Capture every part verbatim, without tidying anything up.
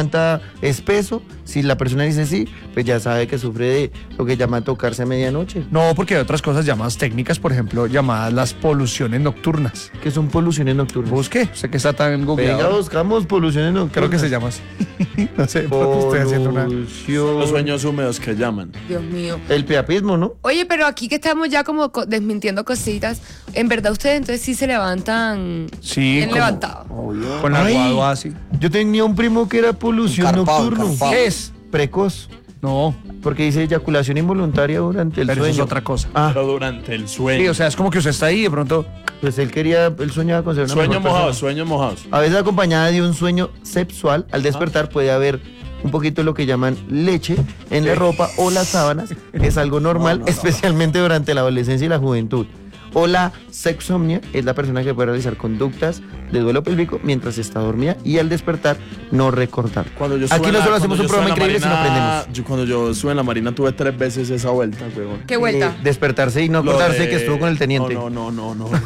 levanta espeso. Si la persona dice sí, pues ya sabe que sufre de lo que llama tocarse a medianoche. No, porque hay otras cosas llamadas técnicas, por ejemplo, llamadas las poluciones nocturnas. ¿Qué son poluciones nocturnas? ¿Busqué? Sé que está tan googleado. Venga, buscamos poluciones nocturnas. Creo que se llama así. No sé, porque estoy haciendo una... Los sueños húmedos que llaman. Dios mío. El priapismo, ¿no? Oye, pero aquí que estamos ya como co- desmintiendo cositas, en verdad ustedes entonces sí se levantan Sí, bien como- levantados. Con la Ay. guadua así. Yo tenía un primo que era polución Encarpado, nocturno. encarpado. ¿Qué es? Precoz. No, Porque dice eyaculación involuntaria durante el pero sueño. eso es otra cosa. Ah, Pero durante el sueño. Sí, o sea, es como que usted está ahí y de pronto... pues él quería, él soñaba con ser una Sueños mejor mojados, persona. sueños mojados. A veces acompañada de un sueño sexual, al despertar puede haber un poquito de lo que llaman leche en la ropa o las sábanas, que es algo normal, No, no, no. especialmente durante la adolescencia y la juventud. O la sexomnia es la persona que puede realizar conductas de duelo pélvico mientras está dormida y al despertar no recordar. Cuando yo Aquí estuve en no la- solo hacemos cuando un yo estuve programa en la increíble, sino Marina- aprendemos. Yo, cuando yo estuve en la Marina tuve tres veces esa vuelta, huevón. ¿Qué vuelta? Eh, despertarse y no Lo acordarse de- que estuvo con el teniente. No, no, no, no. no.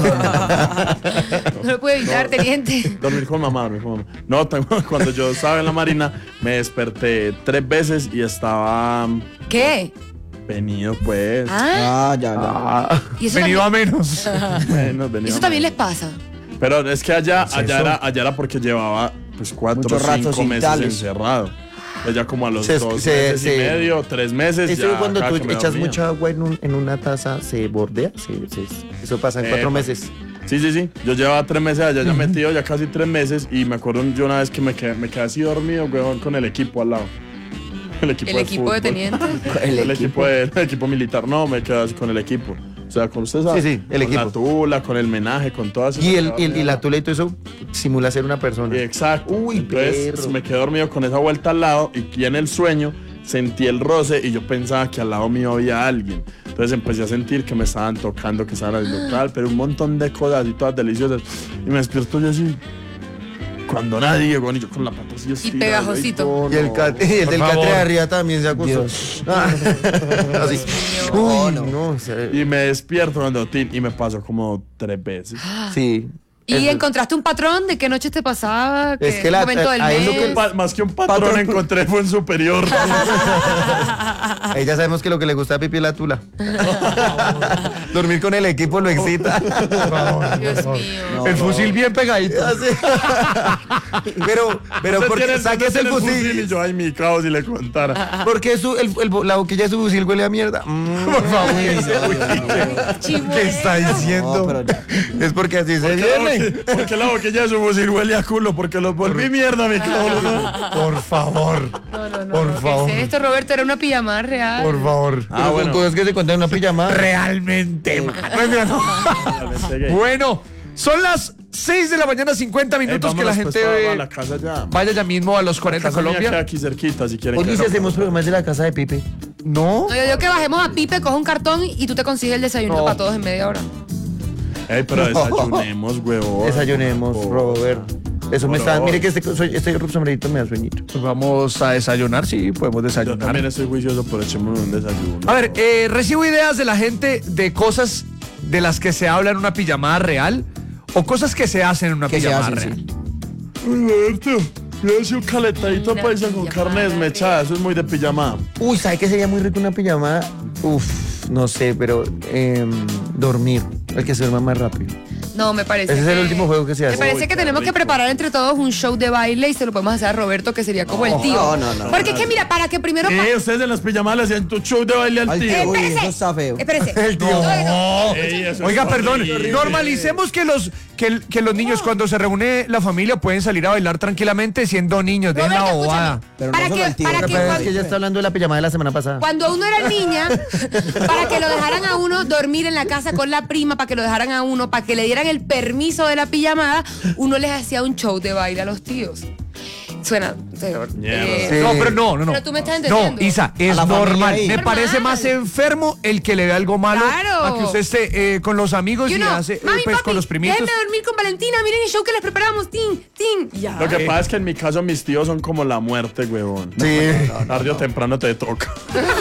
No lo puede evitar, teniente. Dormir con mamá, dormir con mamá. No, tengo- cuando yo estaba en la Marina me desperté tres veces y estaba ¿Qué? venido, pues. Ah, Ah, ya, ya. Ah, y eso Venido a también, menos. Bueno, venido eso también a- les pasa. Pero es que allá, ¿Es allá eso? era, allá era porque llevaba pues cuatro Mucho o rato cinco sin meses tales. encerrado. Allá como a los Se- dos se- meses se- y medio, tres meses. Eso ya cuando cada tú que me echas dormía. mucha agua en, un- en una taza se bordea. se- se- eso pasa en cuatro Epa. meses. Sí, sí, sí. Yo llevaba tres meses allá, ya metido ya casi tres meses y me acuerdo yo una vez que me quedé, me quedé así dormido, weón, con el equipo al lado. El equipo, El de, equipo de fútbol. teniente. El, equipo de, el equipo militar, no, me quedé así con el equipo. O sea, con ustedes Sí, sí, el con equipo. la tula, con el menaje, con todas esas Y, el, cosas. y, y la tula y todo eso simula ser una persona. Exacto. Uy, Entonces perro. me quedé dormido con esa vuelta al lado y, y en el sueño sentí el roce y yo pensaba que al lado mío había alguien. Entonces empecé a sentir que me estaban tocando, que estaban haciendo tal, pero un montón de cosas y todas deliciosas. Y me despierto yo así. Cuando nadie, bueno, y yo con la pata así estirada, pegajosito. y Y el, cat- y el Por del favor. catre de arriba también se acostó. Dios. Ah, así. No, Uy, no. no, o sea, Y me despierto cuando tin, y me pasó como tres veces. sí. ¿Y Eso- encontraste un patrón de qué noche te pasaba? Es ¿Qué que la- momento del ahí mes? lo que Pa- más que un patrón, Patrón. encontré fue un superior. Ahí ya sabemos que lo que le gusta a Pipi es la tula. Dormir con el equipo lo excita. Dios mío. No, El no. fusil bien pegadito. Así. Pero, pero Usted porque tiene- saques usted el tiene fusil. Y yo, ay, mi caos, si le contara. Porque su, el, el- la boquilla de su fusil huele a mierda. Mm, Por favor. Chimuelo. ¿Qué está diciendo? No, pero ya. Es porque así se ¿Por qué, la viene. boque- por qué la boquilla de su fusil huele a culo? Porque los volví mierda, mi cabrón. Por favor. No, no, no. Por no, ¿qué favor. es esto, Roberto? Era una pijama real. Por favor. Ah, Pero son bueno. cosas que se cuentan en una pijamada. Realmente, man. Bueno, son las seis de la mañana, cincuenta minutos que la gente a eh, la casa ya. vaya ya mismo a los cuarenta Casa mía queda Colombia. aquí cerquita, si quieren. Oye, que si no- hacemos programas de la casa de Pipe. No. No, yo digo que bajemos a Pipe, coja un cartón y tú te consigues el desayuno No. para todos en media hora. Ey, pero desayunemos, huevón. Desayunemos, Por- Robert. Eso me Por está. favor. Mire que este, soy- este sombrerito me da sueñito. Pues vamos a desayunar, sí, podemos Yo desayunar. también estoy juicioso, pero echémonos un desayuno. A ver, eh, recibo ideas de la gente de cosas de las que se habla en una pijamada real o cosas que se hacen en una ¿Qué se pijamada hacen, real. sí? Roberto, yo hice un caletadito Una paisa con pijamada carne desmechada. Eso es muy de pijamada. Uy, ¿sabe qué sería muy rico una pijamada? Uf, no sé, pero em, dormir. El que se duerma más rápido. No, me parece. Ese es el que- último juego que se hace. Me parece Uy, que qué tenemos que rico. preparar entre todos un show de baile y se lo podemos hacer a Roberto, que sería como el tío. no, no, no. Porque es que mira, para que primero. pa- ¿Qué? Ustedes en las pijamadas le hacían tu show de baile al Al tío. tío. Uy, Espérese. eso está feo. Espérese. El tío. Todo eso. Ey, eso Oiga, es perdón, horrible. normalicemos que los que, que los niños cuando se reúne la familia pueden salir a bailar tranquilamente siendo niños, dejen la Roberto, bobada. escúchame. Pero no Para solo que, al tío. para Lo que que pasa es cuando, que ella está hablando de la pijamada de la semana pasada. cuando uno era niña, para que lo dejaran a uno dormir en la casa con la prima, para que lo dejaran a uno, para que le dieran el permiso de la pijamada, uno les hacía un show de baile a los tíos. Suena peor. Mierda. Eh, Sí. No, pero no, no, no. Pero tú me estás entendiendo. No, Isa, es la familia normal. ahí. Me Normal. parece más enfermo el que le ve algo malo Claro. a que usted esté eh, con los amigos Y y, uno, hace eh, mami, pues papi, con los primitos. déjenme dormir con Valentina, miren el show que les preparamos, tin, tin. Ya. Lo que pasa es que en mi caso mis tíos son como la muerte, huevón. Sí. Tarde o temprano te toca.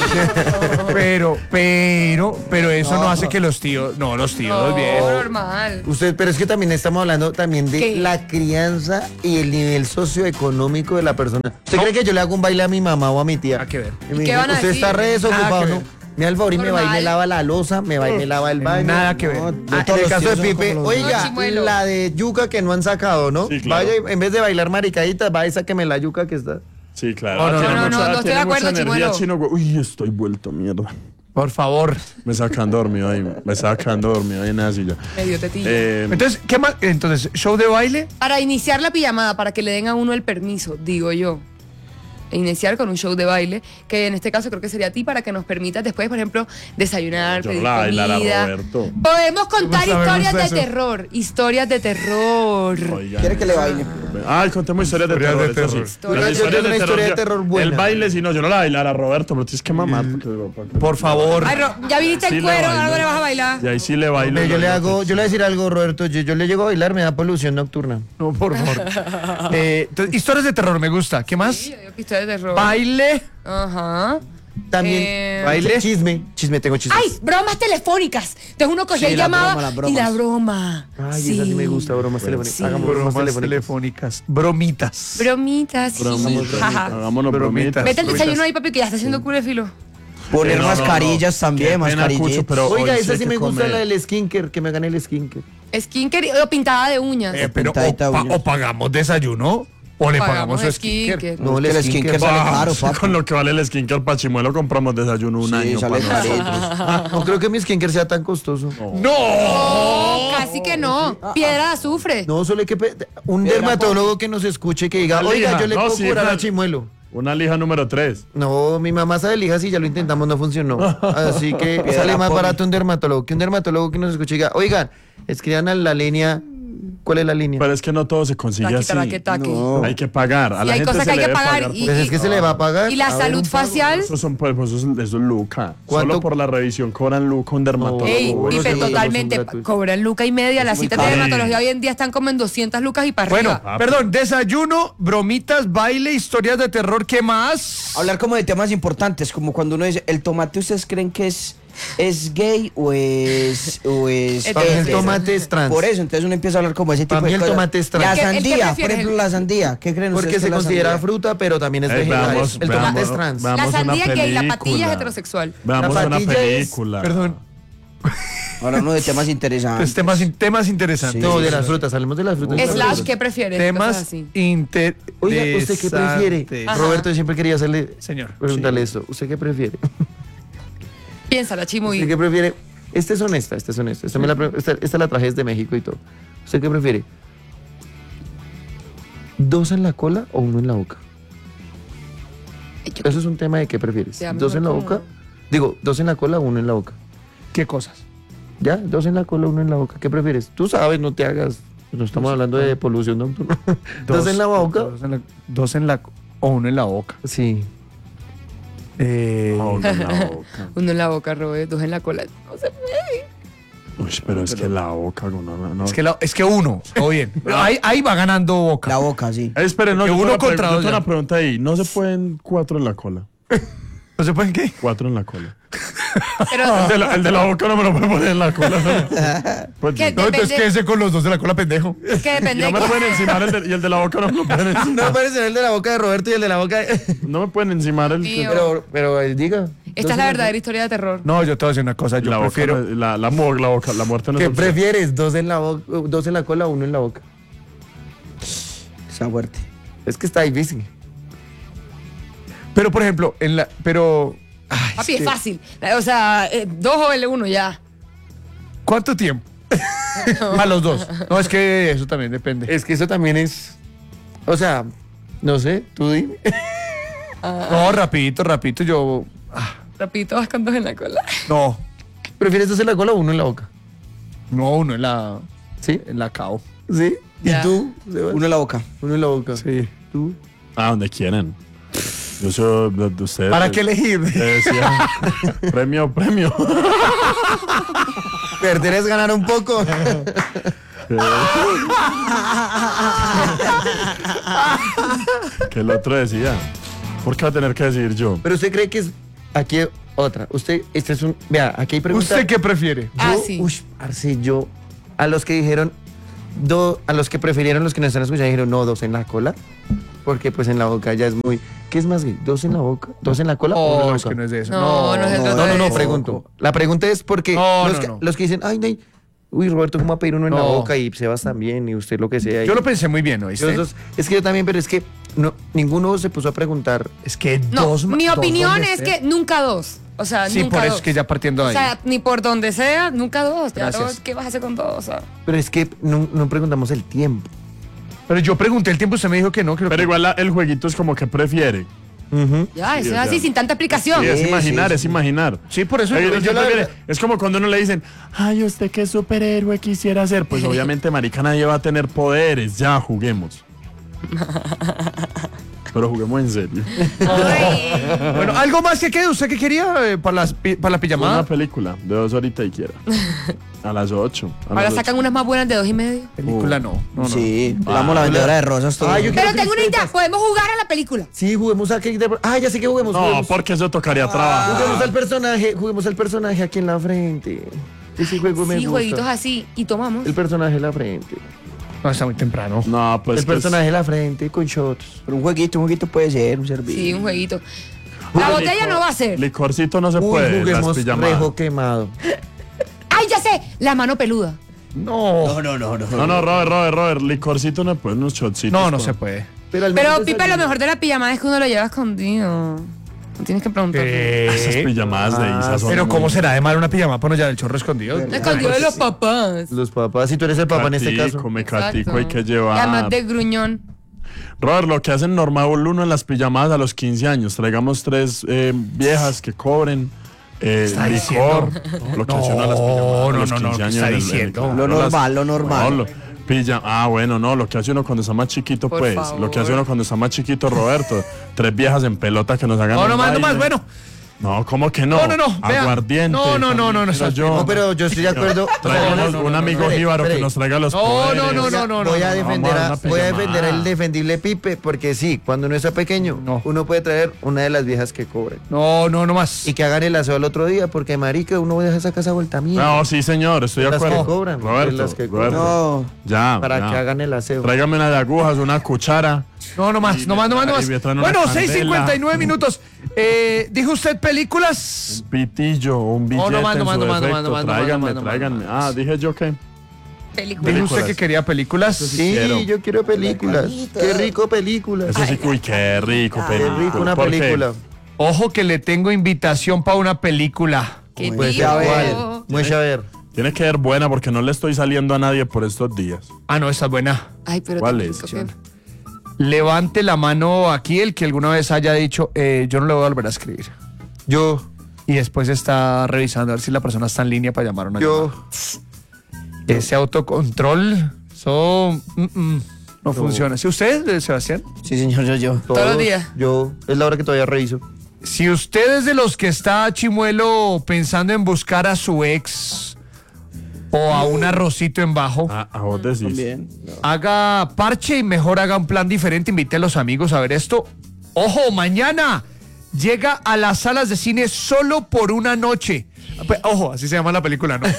Pero, pero, pero eso no, hace que los tíos, no, los tíos, No, bien. normal. Usted, pero es que también estamos hablando también de ¿Qué? la crianza y el nivel socioeconómico económico de la persona. ¿Usted cree que yo le hago un baile a mi mamá o a mi tía? Nada que ver. Y me ¿Y qué dice, van a usted decir? está re desocupado, Nada que ¿no? ver. Me da el favor y me va y me Normal. lava la losa, me va y me lava el baño. Nada que ver. No, Ah, en todos el los caso de tíos son Pipe, como los No, oiga, chimuelo. la de yuca que no han sacado, ¿no? Sí, claro. Vaya, y en vez de bailar maricaditas, vaya y sáqueme la yuca que está. Sí, claro. No, no, Tiene no, mucha- no, no estoy tiene de acuerdo, mucha energía, Chimuelo. chino, güey. Uy, estoy vuelto mierda. Por favor. Me sacan dormido ahí. Me sacan dormido ahí en la silla. Medio tetilla. Eh, Entonces, ¿qué más? Entonces, show de baile. Para iniciar la pijamada, para que le den a uno el permiso, digo yo. E iniciar con un show de baile, que en este caso creo que sería a ti para que nos permitas después, por ejemplo, desayunar, Yo pedir la bailar a comida. Roberto. Podemos contar ¿Cómo sabemos historias de eso? terror, historias de terror. Oigan. ¿Quiere que le baile? Ay, contemos historias de Historias terror. de eso terror. sí. Yo- Las yo historias tengo una historia de yo- terror buena. El baile, si no, yo no la bailar a Roberto, pero tienes que mamar. porque- Por favor. Ay, Ro, ya viniste Sí el le cuero, bailo. ahora le vas a bailar. Y ahí sí le bailo. Ve, yo le hago, yo le voy a decir algo, Roberto, yo, yo le llego a bailar, me da polución nocturna. No, por favor. Eh, entonces, historias de terror, me gusta. ¿Qué más? Sí, yo digo que historias de terror. Baile. Ajá. También, Eh, baile, chisme, chisme, tengo chismes. ¡Ay! Bromas telefónicas. Entonces uno cogía Sí, y la llamaba. broma, las bromas. Y la broma. Ay, esa sí me gusta, bromas telefónicas. Sí. Hagamos bromas Bromas telefónicas. telefónicas. Bromitas. Bromitas. sí. Bromitas. Jaja. Hagámonos Bromitas. bromitas. Vete al Bromitas. desayuno ahí, papi, que ya está haciendo culo de filo. Poner Eh, no, no, mascarillas no. también, Qué pena, mascarillas. Cucho, pero Oiga, hoy esa hay sí que me gusta, comer. la del skinker, que me gane el skinker. Skinker o pintada de uñas. Eh, pero o, Pintadita pa- uñas. o pagamos desayuno o le pagamos, su skincare. skincare. No, Que el skinker sale caro, papi. Con lo que vale el skincare para Chimuelo compramos desayuno un Sí, año sale para carito. nosotros. No creo que mi skinker sea tan costoso. No, casi que no. Piedra de azufre. No, solo hay que pe- un Mira, dermatólogo que nos escuche que diga, Una oiga, lija. yo le No, puedo sí, curar una- a Chimuelo. Una lija número tres. No, mi mamá sabe lijas y ya lo intentamos, no funcionó. Así que Piedra sale más poli. barato un dermatólogo que un dermatólogo que nos escuche y diga, oigan, escriban a la línea. ¿Cuál es la línea? Pero es que no todo se consigue Taque, así. taque, taque. No. Hay que pagar. A Y la hay gente cosas se que hay le que debe pagar pagar. y- Pues es que se le va a pagar. Y la A ver, salud un pago. facial. Eso son pues, pues, eso, es- eso es luca. ¿Cuánto? Solo por la revisión cobran luca un dermatólogo. Ey, bueno, Pipe, sí, los totalmente. son gratuitos. Cobran luca y media. Las muy citas de caro. dermatología hoy en día están como en doscientas lucas y para Bueno, arriba. perdón, desayuno, bromitas, baile, historias de terror, ¿qué más? Hablar como de temas importantes, como cuando uno dice, ¿el tomate ustedes creen que es, es gay o es... O es El Para mí el hetero? tomate es trans. Por eso, entonces uno empieza a hablar como ese tipo Para mí de el cosas. tomate es trans. La ¿El qué- el qué sandía, por prefieres? ejemplo, la sandía. ¿Qué creen Porque ustedes se que es la considera sandía? fruta, pero también es Eh, vegetal. veamos, el tomate veamos, es trans. veamos La una sandía gay, la patilla película. es heterosexual. Veamos La una patilla es- película. Perdón, Ahora uno de temas pues interesantes. temas, in- temas interesantes. Sí. No, de las frutas, salimos de las frutas. Slash, ¿qué prefieres? Cosas Temas así. interesantes. Oiga, ¿usted qué prefiere? Ajá. Roberto, yo siempre quería hacerle, Señor. preguntarle esto. ¿Usted qué prefiere? Piénsala, Chimo. ¿Usted y- qué prefiere? Esta es honesta, esta es honesta. Esta, me la, pre- esta, esta la traje desde México y todo. ¿Usted qué prefiere? ¿Dos en la cola o uno en la boca? Yo- Eso es un tema de qué prefieres. Ya, ¿Dos en la mejor boca? como- Digo, ¿dos en la cola o uno en la boca? ¿Qué cosas? ¿Ya? ¿Dos en la cola o uno en la boca? ¿Qué prefieres? Tú sabes, no te hagas. No estamos hablando de polución nocturna. ¿Dos, en la boca? Dos en la, dos en la o uno en la boca. Sí. Eh, Oh, no, la boca. Uno en la boca, Robert, dos en la cola. No sé. Uy, pero es que la boca, no, no, no. es, que la- es que uno, todo bien. ahí, ahí va ganando boca. La boca, sí. Eh, esperen, no, que yo uno tengo una pre- contra yo dos tengo ya. una pregunta ahí. ¿No se pueden cuatro en la cola? ¿No se pueden qué? Cuatro en la cola. Pero El de la, el de la boca no me lo puede poner en la cola. Pues, ¿Qué? No, entonces Depende- quédese con los dos de la cola, pendejo. es que y depende no de me qué- pueden encimar el de, y el de la boca no me lo pueden No encimar. me parece el de la boca de Roberto y el de la boca de... No me pueden encimar el Mío. Pero, pero eh, diga. Esta es la verdadera historia de terror. No, yo te voy a decir una cosa. Yo la prefiero. boca, no- la, la, mo- la boca, la muerte no ¿Qué es opción. prefieres? ¿Dos en la boca, dos en la cola o uno en la boca? Esa fuerte. Es que está difícil. Pero, por ejemplo, en la. Pero. ay, Papi, es es que- fácil. O sea, eh, dos o el uno ya. ¿Cuánto tiempo? A los dos. No, es que eso también depende. Es que eso también es... O sea, no sé, tú dime. No, rapidito, rapidito. Yo. ah, Rapidito, vas con dos en la cola. no. ¿Prefieres dos en la cola o uno en la boca? No, uno en la. ¿Sí? En la cao. ¿Sí? ¿Y Ya. tú? Sebas? Uno en la boca. Uno en la boca. Sí. ¿Tú? Ah, donde quieren. Yo soy de, de ustedes. ¿Para qué elegir? Te decía, premio, premio. Perder es ganar un poco. Que el otro decía. ¿Por qué va a tener que decir yo? Pero usted cree que es... Aquí otra. Usted, este es un... Vea, aquí hay preguntas. ¿Usted qué prefiere? Ah, Yo, sí. ush, parce, yo, a los que dijeron, do, a los que prefirieron, los que nos están escuchando, dijeron, no, dos en la cola. porque pues en la boca ya es muy... ¿Qué es más gay? ¿Dos en la boca? ¿Dos en la cola? o uno en Oh, la es boca? que no es de eso. No, no es de No, trata no, de no, eso. pregunto. La pregunta es porque No, los, no, que, no. los que dicen, ay, no, uy, Roberto, ¿cómo va a pedir uno en la No. boca? Y Sebas también, y usted lo que sea. Yo y- lo pensé muy bien, ¿oíste? Yo dos- es que yo también, pero es que no, ninguno se puso a preguntar. Es que No, dos mi dos opinión donde es sea. que nunca dos. O sea, Sí, nunca por eso dos. es que ya partiendo de O ahí. sea, ni por donde sea, nunca dos. Ya Gracias. dos, ¿qué vas a hacer con dos? O sea, Pero es que no, no preguntamos el tiempo. Pero yo pregunté el tiempo, usted me dijo que no. Creo Pero que... igual la- el jueguito es como que prefiere. Ujú. ya, eso o es así, sea, sin tanta explicación. Sí, es Sí, imaginar, sí, es sí. imaginar. Sí, por eso Oye, yo- yo yo la prefiero- verdad- es como cuando uno le dicen, ay, ¿usted qué superhéroe quisiera ser? Pues obviamente, marica, nadie va a tener poderes. Ya, juguemos. Pero juguemos en serio. Bueno, ¿algo más que quede? ¿Usted qué quería eh, para, las pi- para la Una pijamada? película de dos horitas y quiera. A las ocho. a Ahora las sacan ocho. unas más buenas de dos y medio. Película no. no, no. Sí, Ah, vamos la vendedora de rosas todo. Ah, yo quiero Pero tengo una idea, crispetas. podemos jugar a la película. Sí, juguemos a que... Ah, ya sé que juguemos. No, juguemos. porque eso tocaría Juguemos trabajar. al personaje, juguemos al personaje aquí en la frente. Ese juego me Sí, gusta. jueguitos así. Y tomamos. El personaje en la frente. No, está muy temprano. No, pues. el que es- personaje en la frente con shots. Pero un jueguito, un jueguito puede ser, un servicio. Sí, un jueguito. La botella no va a ser. Licorcito no se Uy, puede. Las juguemos pijamadas. rejo quemado. ¡Ay, ya sé! La mano peluda. No. no, no, no. No, no, Robert, Robert, Robert. Licorcito no puede, unos shotcitos. No, no con- se puede. Pero, al Pero, menos Pipe, lo desayuno. mejor de la pijamada es que uno lo lleva escondido. No tienes que preguntar. Esas pijamadas de Ah, Isa son Pero muy- ¿cómo será de mal una pijamada para no llevar el chorro escondido? Escondido de los papás. Los papás, si tú eres el papá en este caso. Catico, me catico, Exacto. hay que Y llevar. además de gruñón. Robert, lo que hacen normal uno en las pijamadas a los quince años, traigamos tres eh, viejas que cobren eh, Está licor, lo que hacen a las pijamadas a no, los no, no, quince ¿qué años. está en el- en el- diciendo? Lo no las- normal, lo normal. No, lo- pilla, ah, bueno, no, lo que hace uno cuando está más chiquito, Por pues, favor. lo que hace uno cuando está más chiquito, Roberto, tres viejas en pelota que nos hagan No, un no más, no baile. más, bueno. No, ¿cómo que no? No, no, no, vea. Aguardiente. No, no, no, no, no, quiero está- yo. No, pero yo estoy de acuerdo. Traigamos No, no, no, un no, amigo espere, jíbaro que espere. nos traiga los No, poderes. no, no, no, no, voy a no, defender, vamos a a, una voy a pijamada. defender el defendible Pipe, porque sí, cuando uno está pequeño, No. uno puede traer una de las viejas que cobren. No, no, no más. Y que hagan el aseo al otro día, porque marica, uno deja esa casa vuelta mierda. No, sí, señor, estoy de Las acuerdo. que cobran, Roberto, las que cobran. Roberto. No. Ya, para ya. que hagan el aseo. Tráigame una de agujas, una cuchara. No, no más, no más, no más, no Y más. me traen una Bueno, candela. seis cincuenta y nueve minutos. Eh, ¿dijo usted películas? Un pitillo, un billete no más, no en más, su no más, no defecto. más, no más, no más, Tráiganme, no más, no tráiganme. más. Ah, dije yo que. Película. Dijo usted Películas. que quería películas. Sí, quiero. yo quiero películas. Qué rico películas. Eso sí, uy, qué rico Qué película. rico una ¿Por qué? película. Ojo que le tengo invitación para una película. ¿Qué Pues digo? a ver, muestra a ver. Tiene que ser buena porque no le estoy saliendo a nadie por estos días. Ah, no, esta es buena. Ay, pero ¿Cuál te es? explico que- Levante la mano aquí el que alguna vez haya dicho, eh, yo no le voy a volver a escribir. Yo, Y después está revisando a ver si la persona está en línea para llamar a una yo, llamada. Ese autocontrol, eso mm, mm, no funciona. ¿Si usted, eh, Sebastián? Sí, señor, yo, yo. Todos los días. Yo, es la hora que todavía reviso. Si usted es de los que está chimuelo pensando en buscar a su ex o a un arrocito en bajo, Ah, a vos decís. También. haga parche y mejor haga un plan diferente. Invite a los amigos a ver esto. ¡Ojo! Mañana llega a las salas de cine solo por una noche. Pe- Ojo, así se llama la película, ¿no?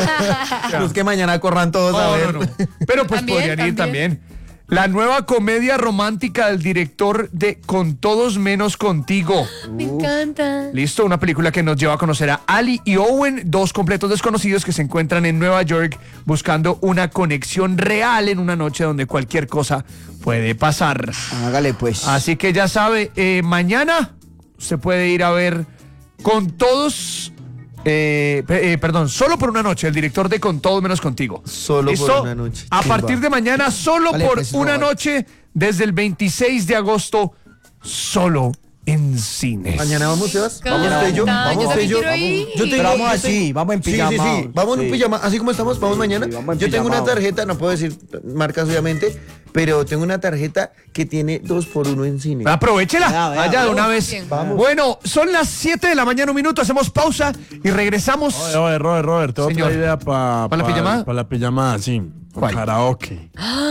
Los que mañana corran todos a No, ver. no, no. Pero pues También, podrían ir también. también. La nueva comedia romántica del director de Con Todos Menos Contigo. Me encanta. Listo, una película que nos lleva a conocer a Ali y Owen, dos completos desconocidos que se encuentran en Nueva York buscando una conexión real en una noche donde cualquier cosa puede pasar. Hágale, pues. Así que ya sabe, eh, mañana se puede ir a ver Con Todos, eh, pe- eh, perdón, solo por una noche, el director de Con Todos Menos Contigo. Solo por ¿Listo? una noche. A Chimba. partir de mañana, solo Vale, por pues, una Robert. noche, desde el veintiséis de agosto, solo en cines. Mañana vamos, Sebas. Me Vamos usted y yo. encanta, Vamos yo usted y yo. también quiero ir. Yo tengo, Pero vamos yo así, tengo- vamos en Sí, pijama. sí, sí. Vamos en Sí. pijama. Así como estamos, vamos mañana. vamos en Yo tengo una pijamao. tarjeta, no puedo decir marcas obviamente, pero tengo una tarjeta que tiene dos por uno en cine. Aprovechela, Vea, vea, vaya de una vamos. vez. Bien. Vamos. Bueno, son las siete de la mañana, un minuto, hacemos pausa y regresamos. Oye, oye, Robert, Robert, tengo Señor. otra idea para ¿Pa la pijamada? Para la pijamada, sí. Pa' ¿Cuál? karaoke.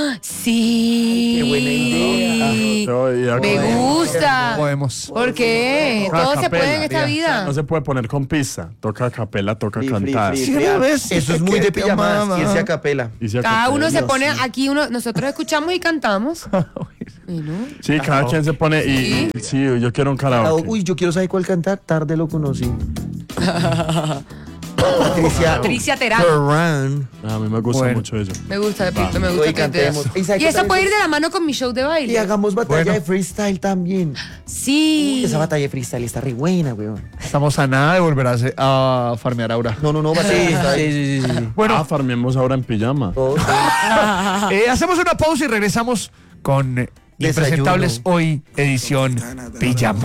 Sí. Qué buena idea. Te voy a- Me gusta. Podemos. ¿Por qué? Toca Todo se capela. puede en esta vida. No se puede poner con pista. Toca a capela, toca Free, free, cantar. free. Sí, una vez. Eso es muy de pijamadas, irse a capela. Y si a Cada capela. uno se pone, aquí uno, nosotros escuchamos y cantamos. Bueno. Sí, cada quien se pone y, y sí, yo quiero un karaoke. Uy, yo quiero saber cuál cantar. Tarde lo conocí. Patricia, Patricia Terán. Terán. A mí me gusta Bueno. mucho eso. Me gusta, Pepito, me gusta. Hoy que cantemos. te- ¿Y sabe Y qué eso también puede ir es? de la mano con mi show de Y baile. hagamos batalla Bueno. de freestyle también. Sí. Uy, esa batalla de freestyle está re buena, weón. Estamos a nada de volver a, hacer- a farmear ahora. No, no, no, batalla de Sí, freestyle. sí, sí, sí, sí. Bueno, Ah, farmemos ahora en pijama. Oh, sí. eh, hacemos una pausa y regresamos con eh, Desayuno. Impresentables hoy, edición Pijama.